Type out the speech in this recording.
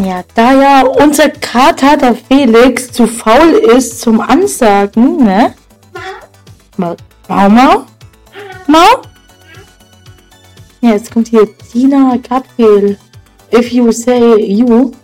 Ja, da ja unser Kater, der Felix, zu faul ist zum Ansagen, ne? Mau, Mau? Mau? Ja, jetzt kommt hier Tina Gabriel. If you say you,